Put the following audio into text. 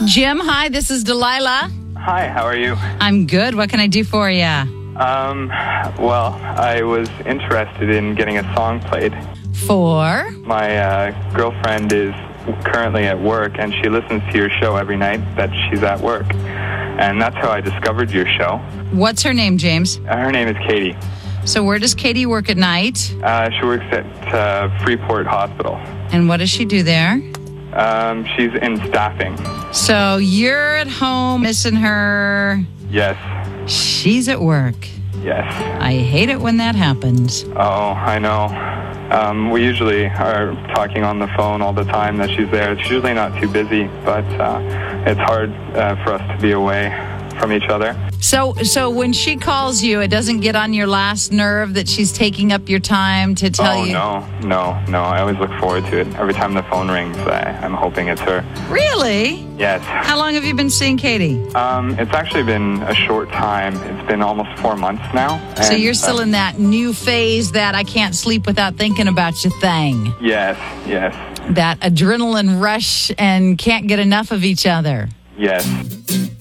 Jim, hi, this is Delilah. Hi, how are you? I'm good. What can I do for you? Well, I was interested in getting a song played. For? My girlfriend is currently at work, and she listens to your show every night that she's at work. And that's how I discovered your show. What's her name, James? Her name is Katie. So where does Katie work at night? She works at Freeport Hospital. And what does she do there? She's in staffing. So you're at home missing her. Yes. She's at work. Yes. I hate it when that happens. Oh, I know. We usually are talking on the phone all the time that she's there. It's usually not too busy, but it's hard for us to be away from each other. So when she calls you, it doesn't get on your last nerve that she's taking up your time to tell you? No. I always look forward to it. Every time the phone rings, I'm hoping it's her. Really? Yes. How long have you been seeing Katie? It's actually been a short time. It's been almost 4 months now. So you're still in that new phase that I can't sleep without thinking about you thing. Yes. That adrenaline rush and can't get enough of each other. Yes.